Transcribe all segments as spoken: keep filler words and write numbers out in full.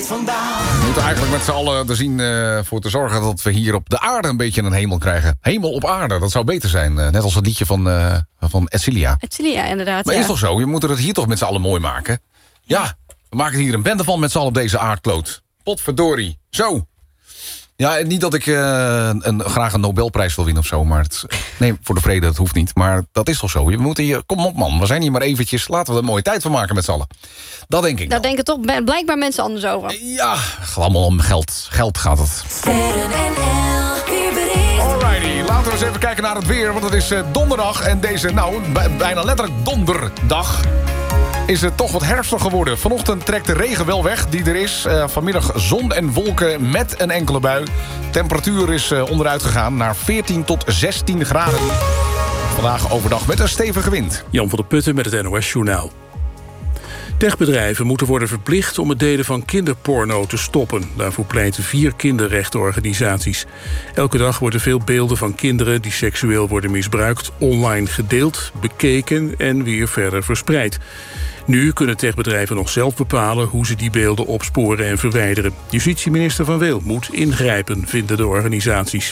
vandaan. We moeten eigenlijk met z'n allen er zien uh, voor te zorgen... dat we hier op de aarde een beetje een hemel krijgen. Hemel op aarde, dat zou beter zijn. Uh, net als het liedje van, uh, van Edcilia. Edcilia, inderdaad. Maar ja. is toch zo? Je moet het hier toch met z'n allen mooi maken? Ja, we maken hier een bende van met z'n allen op deze aardkloot. Potverdorie. Zo. Ja, niet dat ik uh, een, graag een Nobelprijs wil winnen of zo. Maar het, nee, voor de vrede, dat hoeft niet. Maar dat is toch zo. We moeten hier, kom op man, we zijn hier maar eventjes. Laten we er een mooie tijd van maken met z'n allen. Dat denk ik Daar wel. denken toch blijkbaar mensen anders over. Ja, het gaat allemaal om geld. Geld gaat het. Alrighty, laten we eens even kijken naar het weer. Want het is uh, donderdag en deze, nou, bijna letterlijk donderdag... is het toch wat herfstig geworden. Vanochtend trekt de regen wel weg die er is. Uh, vanmiddag zon en wolken met een enkele bui. Temperatuur is uh, onderuit gegaan naar veertien tot zestien graden. Vandaag overdag met een stevige wind. Jan van der Putten met het N O S-journaal. Techbedrijven moeten worden verplicht om het delen van kinderporno te stoppen. Daarvoor pleiten vier kinderrechtenorganisaties. Elke dag worden veel beelden van kinderen die seksueel worden misbruikt... online gedeeld, bekeken en weer verder verspreid. Nu kunnen techbedrijven nog zelf bepalen hoe ze die beelden opsporen en verwijderen. Justitieminister Van Wil moet ingrijpen, vinden de organisaties.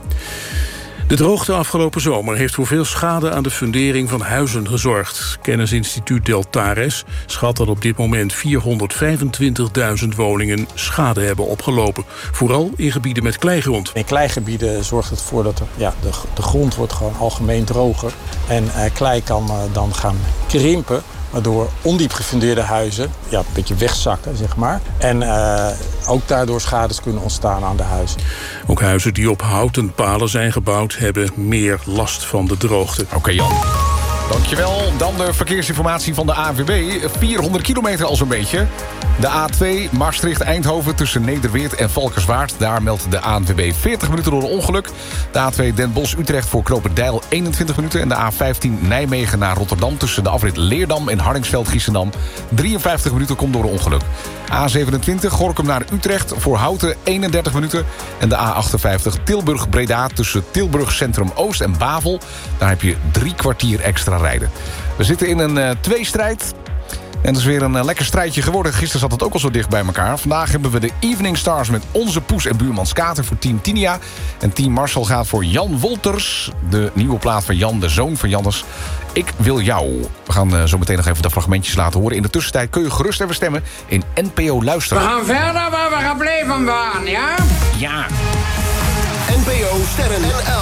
De droogte afgelopen zomer heeft voor veel schade aan de fundering van huizen gezorgd. Kennisinstituut Deltares schat dat op dit moment vierhonderdvijfentwintigduizend woningen schade hebben opgelopen. Vooral in gebieden met kleigrond. In kleigebieden zorgt het ervoor dat er, ja, de, de grond wordt gewoon algemeen droger. En uh, klei kan uh, dan gaan krimpen. Waardoor ondiep gefundeerde huizen ja, een beetje wegzakken, zeg maar. En uh, ook daardoor schades kunnen ontstaan aan de huizen. Ook huizen die op houten palen zijn gebouwd... hebben meer last van de droogte. Oké, okay, Jan. Dankjewel. Dan de verkeersinformatie van de A N W B. vierhonderd kilometer al zo'n beetje. De A twee Maastricht-Eindhoven tussen Nederweert en Valkenswaard. Daar meldt de A N W B veertig minuten door een ongeluk. De A twee Den Bosch-Utrecht voor Knopendijl eenentwintig minuten. En de A vijftien Nijmegen naar Rotterdam tussen de afrit Leerdam en Hardingsveld-Giessendam. drieënvijftig minuten komt door een ongeluk. A zevenentwintig Gorinchem naar Utrecht voor Houten eenendertig minuten. En de A achtenvijftig Tilburg-Breda tussen Tilburg Centrum Oost en Bavel. Daar heb je drie kwartier extra rijden. We zitten in een uh, tweestrijd. En het is weer een uh, lekker strijdje geworden. Gisteren zat het ook al zo dicht bij elkaar. Vandaag hebben we de Evening Stars met Onze Poes en Buurman Skater voor Team Tinia. En Team Marcel gaat voor Jan Wolters. De nieuwe plaat van Jan, de zoon van Jannes. Ik wil jou. We gaan uh, zo meteen nog even de fragmentjes laten horen. In de tussentijd kun je gerust even stemmen in N P O Luisteren. We gaan verder waar we gebleven waren, ja? Ja. N P O Sterren N L.